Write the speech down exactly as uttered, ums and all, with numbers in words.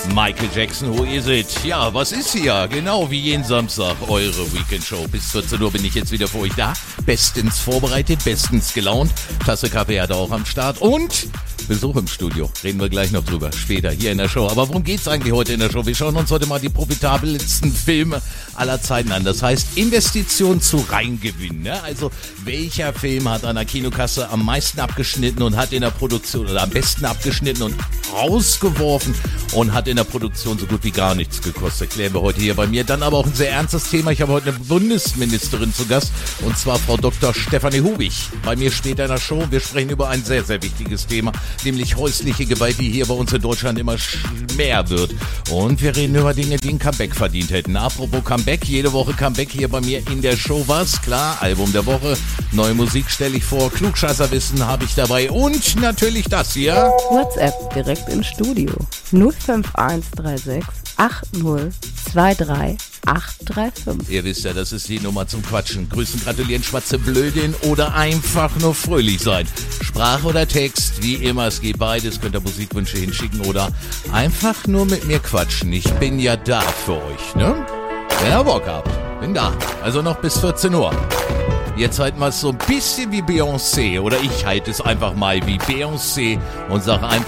Michael Jackson, who is it? Ja, was ist hier? Genau wie jeden Samstag, eure Weekendshow. Bis vierzehn Uhr bin ich jetzt wieder für euch da. Bestens vorbereitet, bestens gelaunt. Tasse Kaffee hat er auch am Start. Und Besuch im Studio. Reden wir gleich noch drüber. Später hier in der Show. Aber worum geht's eigentlich heute in der Show? Wir schauen uns heute mal die profitabelsten Filme aller Zeiten an. Das heißt, Investition zu Reingewinn. Ne? Also, welcher Film hat an der Kinokasse am meisten abgeschnitten und hat in der Produktion, oder am besten abgeschnitten und rausgeworfen und hat in der Produktion so gut wie gar nichts gekostet. Klären wir heute hier bei mir. Dann aber auch ein sehr ernstes Thema. Ich habe heute eine Bundesministerin zu Gast, und zwar Frau Doktor Stefanie Hubig. Bei mir später in der Show. Wir sprechen über ein sehr, sehr wichtiges Thema, nämlich häusliche Gewalt, die hier bei uns in Deutschland immer mehr wird. Und wir reden über Dinge, die ein Comeback verdient hätten. Apropos Comeback, jede Woche Comeback hier bei mir in der Show. Was? Klar, Album der Woche, neue Musik stelle ich vor, Klugscheißerwissen habe ich dabei und natürlich das hier. WhatsApp direkt ins Studio. null fünf eins drei sechs acht null zwei drei acht drei fünf. Ihr wisst ja, das ist die Nummer zum Quatschen. Grüßen, gratulieren, schwarze Blödin oder einfach nur fröhlich sein. Sprache oder Text, wie immer, es geht beides. Könnt ihr Musikwünsche hinschicken oder einfach nur mit mir quatschen. Ich bin ja da für euch, ne? Wenn ihr Bock habt, bin da. Also noch bis vierzehn Uhr. Jetzt halten wir es so ein bisschen wie Beyoncé, oder ich halte es einfach mal wie Beyoncé und sage einfach